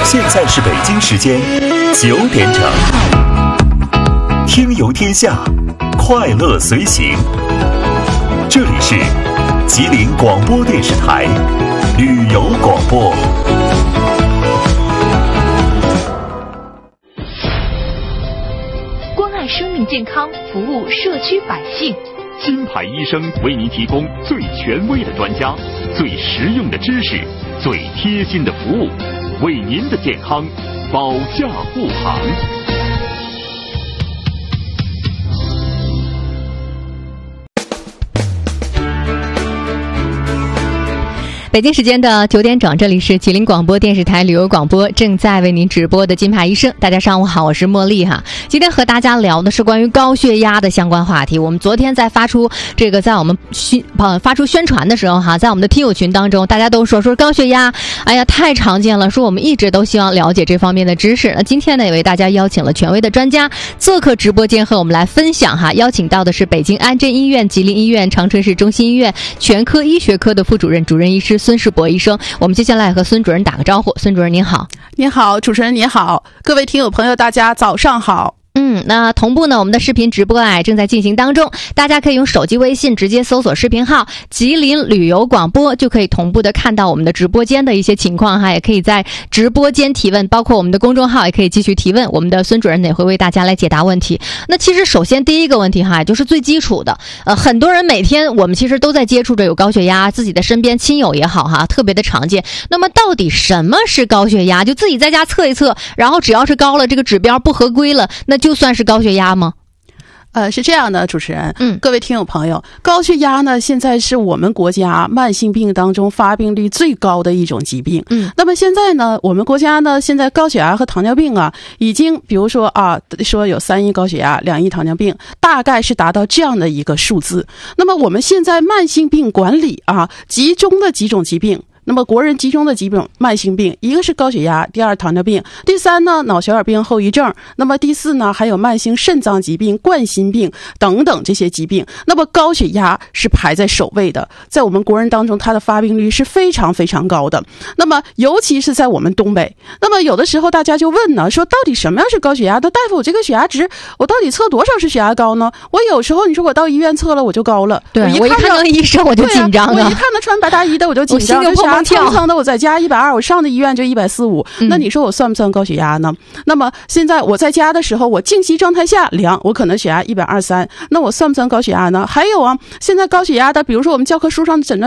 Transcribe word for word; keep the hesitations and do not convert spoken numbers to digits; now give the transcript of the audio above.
现在是北京时间九点整，听游天下，快乐随行。这里是吉林广播电视台旅游广播。 关爱生命健康，服务社区百姓。 金牌医生为您提供最权威的专家、最实用的知识、最贴心的服务，为您的健康保驾护航。 北京时间的九点整，这里是吉林广播电视台旅游广播，正在为您直播的金牌医生。大家上午好，我是茉莉哈。今天和大家聊的是关于高血压的相关话题。我们昨天在发出这个，在我们宣呃发出宣传的时候哈，在我们的听友群当中，大家都说说高血压，哎呀太常见了，说我们一直都希望了解这方面的知识。那今天呢，也为大家邀请了权威的专家做客直播间和我们来分享哈。邀请到的是北京安贞医院、吉林医院、长春市中心医院全科医学科的副主任、主任医师孙世博医生。我们接下来和孙主任打个招呼。孙主任您好。 您好，主持人您好，各位听友朋友大家早上好。 嗯，那同步呢，我们的视频直播啊正在进行当中，大家可以用手机微信直接搜索视频号吉林旅游广播，就可以同步的看到我们的直播间的一些情况哈，也可以在直播间提问，包括我们的公众号也可以继续提问，我们的孙主任也会为大家来解答问题。那其实首先第一个问题哈，就是最基础的，呃，很多人每天我们其实都在接触着有高血压，自己的身边亲友也好哈，特别的常见。那么到底什么是高血压？就自己在家测一测，然后只要是高了，这个指标不合规了，那就算是高血压吗？ 呃，是这样的，主持人， 嗯， 各位听友朋友，高血压呢，现在是我们国家慢性病当中发病率最高的一种疾病。 嗯， 那么现在呢，我们国家呢，现在高血压和糖尿病啊，已经比如说啊，说有三亿高血压、两亿糖尿病，大概是达到这样的一个数字。那么我们现在慢性病管理啊，集中的几种疾病。那么国人集中的几种慢性病，一个是高血压，第二糖尿病，第三呢脑血管病后遗症，那么第四呢还有慢性肾脏疾病、冠心病等等这些疾病。那么高血压是排在首位的，在我们国人当中它的发病率是非常非常高的。那么尤其是在我们东北，那么有的时候大家就问呢，说到底什么样是高血压？那大夫，我这个血压值我到底测多少是血压高呢？我有时候你说我到医院测了我就高了， 对，我一看到医生我就紧张了， 我一看到穿白大衣的我就紧张，蹭蹭的我在家一百二，我上的医院就一百四五，那你说我算不算高血压呢？嗯、那么现在我在家的时候，我静息状态下量，我可能血压一百二十三，那我算不算高血压呢？还有啊，现在高血压的，比如说我们教科书上的诊断